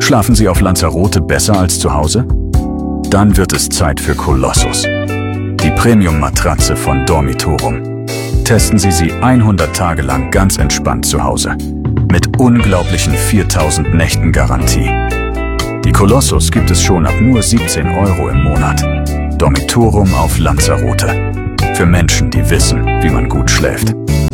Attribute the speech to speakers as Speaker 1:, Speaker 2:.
Speaker 1: Schlafen Sie auf Lanzarote besser als zu Hause? Dann wird es Zeit für Colossus, die Premium-Matratze von Dormitorum. Testen Sie sie 100 Tage lang ganz entspannt zu Hause. Mit unglaublichen 4000 Nächten Garantie. Die Colossus gibt es schon ab nur 17 € im Monat. Dormitorum auf Lanzarote. Für Menschen, die wissen, wie man gut schläft.